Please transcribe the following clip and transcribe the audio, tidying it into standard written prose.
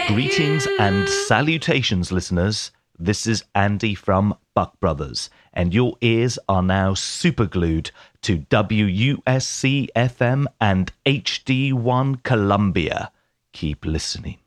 Greetings and salutations, listeners. This is Andy from Buck Brothers, and your ears are now superglued to WUSC FM and HD1 Columbia. Keep listening.